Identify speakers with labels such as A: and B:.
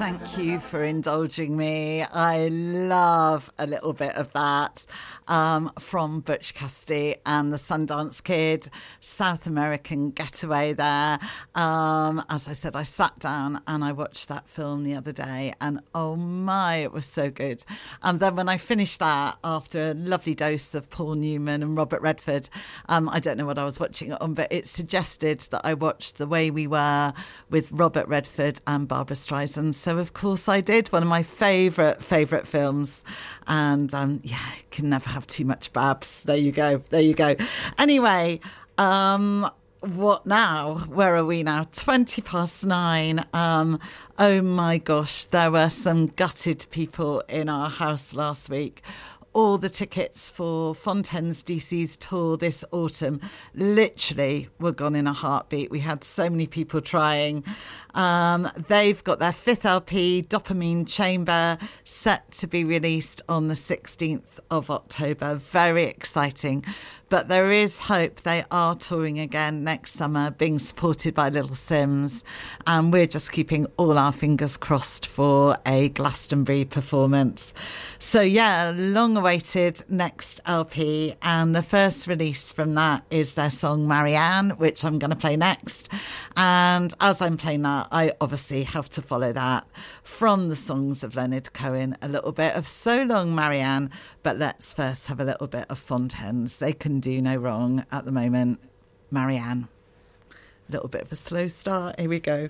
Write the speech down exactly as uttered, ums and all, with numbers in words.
A: thank you for indulging me. I love a little bit of that um, from Butch Cassidy and the Sundance Kid, South American getaway there. Um, as I said, I sat down and I watched that film the other day and oh my, it was so good. And then when I finished that, after a lovely dose of Paul Newman and Robert Redford, um, I don't know what I was watching it on, but it suggested that I watched The Way We Were with Robert Redford and Barbara Streisand. So, of course, I did. One of my favourite, favourite films. And, um, yeah, I can never have too much Babs. There you go. There you go. Anyway, um, what now? Where are we now? twenty past nine. Um, oh, my gosh, there were some gutted people in our house last week. All the tickets for Fontaines D C's tour this autumn literally were gone in a heartbeat. We had so many people trying. Um, they've got their fifth L P, Dopamine Chamber, set to be released on the sixteenth of October. Very exciting. But there is hope. They are touring again next summer, being supported by Little Sims. And we're just keeping all our fingers crossed for a Glastonbury performance. So, yeah, long-awaited next L P. And the first release from that is their song Marianne, which I'm going to play next. And as I'm playing that, I obviously have to follow that from the songs of Leonard Cohen, a little bit of So Long Marianne. But let's first have a little bit of Fontaines. They can do no wrong at the moment. Marianne. A little bit of a slow start. Here we go.